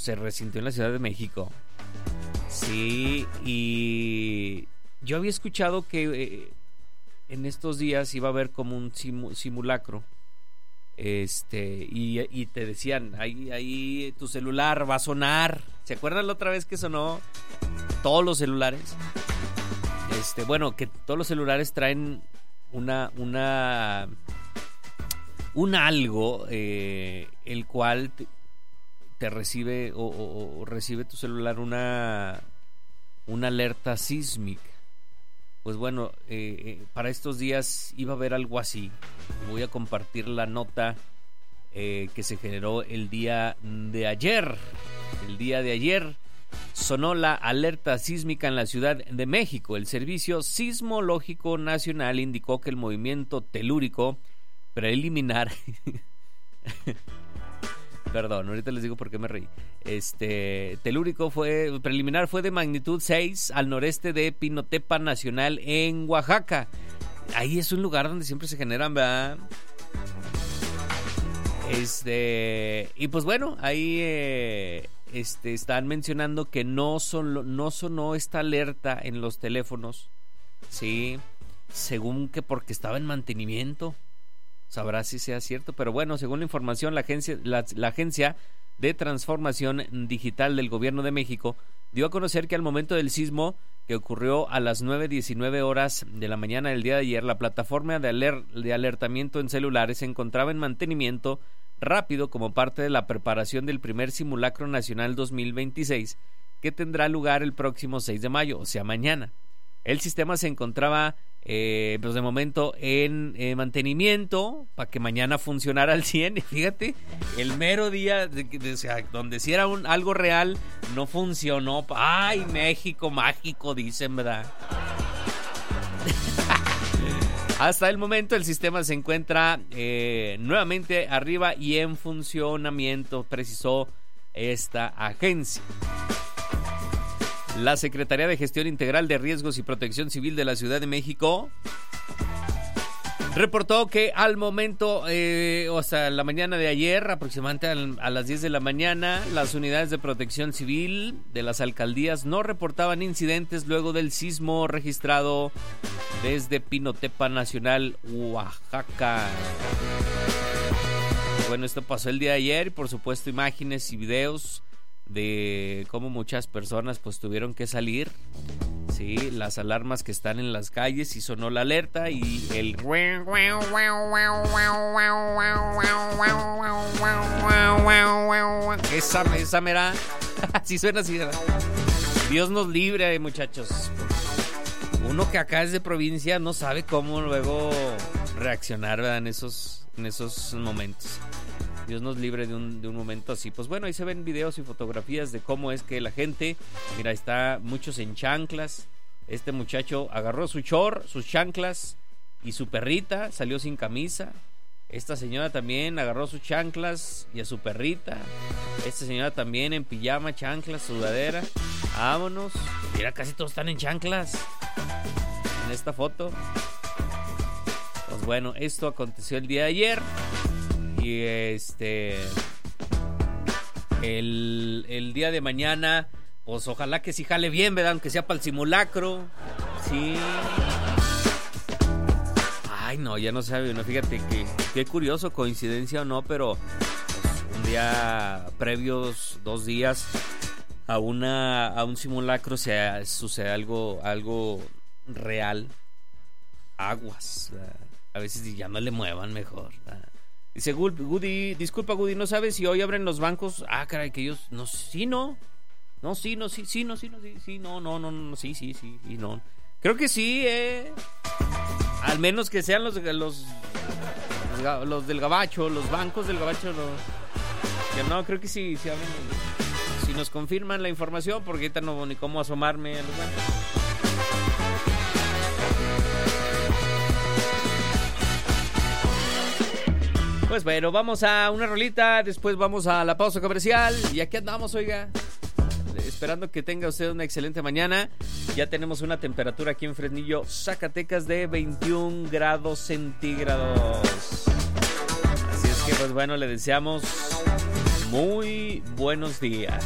se resintió en la Ciudad de México. Sí, y yo había escuchado que en estos días iba a haber como un simulacro. Y te decían, ahí tu celular va a sonar. ¿Se acuerdan la otra vez que sonó todos los celulares? Bueno, que todos los celulares traen un algo, el cual te recibe o recibe tu celular una alerta sísmica. Pues bueno, para estos días iba a haber algo así. Voy a compartir la nota que se generó el día de ayer. El día de ayer sonó la alerta sísmica en la Ciudad de México. El Servicio Sismológico Nacional indicó que el movimiento telúrico preliminar... Perdón, ahorita les digo por qué me reí. Telúrico preliminar fue de magnitud 6 al noreste de Pinotepa Nacional en Oaxaca. Ahí es un lugar donde siempre se generan, ¿verdad? Y pues bueno, ahí están mencionando que no sonó esta alerta en los teléfonos, sí, según que porque estaba en mantenimiento. Sabrá si sea cierto, pero bueno, según la información, la Agencia de Transformación Digital del Gobierno de México dio a conocer que al momento del sismo, que ocurrió a las 9:19 horas de la mañana del día de ayer, la plataforma de alertamiento en celulares se encontraba en mantenimiento rápido como parte de la preparación del primer simulacro nacional 2026, que tendrá lugar el próximo 6 de mayo, o sea, mañana. El sistema se encontraba pues de momento en mantenimiento para que mañana funcionara al 100. Fíjate, el mero día donde si era algo real no funcionó. Ay, México mágico, dicen, ¿verdad? Hasta el momento el sistema se encuentra nuevamente arriba y en funcionamiento, precisó esta agencia. La Secretaría de Gestión Integral de Riesgos y Protección Civil de la Ciudad de México reportó que al momento, hasta la mañana de ayer, aproximadamente a las 10 de la mañana, las unidades de protección civil de las alcaldías no reportaban incidentes luego del sismo registrado desde Pinotepa Nacional, Oaxaca. Bueno, esto pasó el día de ayer y por supuesto imágenes y videos de cómo muchas personas pues tuvieron que salir, sí, las alarmas que están en las calles y sonó la alerta y el esa mera así suena así, ¿verdad? Dios nos libre, muchachos. Uno que acá es de provincia no sabe cómo luego reaccionar, ¿verdad? En esos momentos. Dios nos libre de un momento así. Pues bueno, ahí se ven videos y fotografías de cómo es que la gente, mira, está muchos en chanclas. Este muchacho agarró sus chanclas y su perrita, salió sin camisa. Esta señora también agarró sus chanclas y a su perrita. Esta señora también en pijama, chanclas, sudadera. Vámonos. Mira, casi todos están en chanclas en esta foto. Pues bueno, esto aconteció el día de ayer. Y el día de mañana, pues ojalá que sí jale bien, ¿verdad? Aunque sea para el simulacro. Sí. Ay, no, ya no sabe, no, fíjate que qué curioso, coincidencia o no, pero pues, un día previos, 2 días a un simulacro sucede algo real. Aguas, ¿verdad? A veces ya no le muevan mejor, ¿verdad? Dice Goody, disculpa Goody, ¿no sabes si hoy abren los bancos? Ah, caray, que ellos, no, sí, no. No, sí, no, sí, no. Creo que sí, al menos que sean los del Gabacho, los bancos del Gabacho, que no, creo que sí abren. Si nos confirman la información, porque ahorita no ni cómo asomarme a los bancos. Pues bueno, vamos a una rolita, después vamos a la pausa comercial y aquí andamos, oiga, esperando que tenga usted una excelente mañana. Ya tenemos una temperatura aquí en Fresnillo, Zacatecas de 21 grados centígrados. Así es que pues bueno, le deseamos muy buenos días.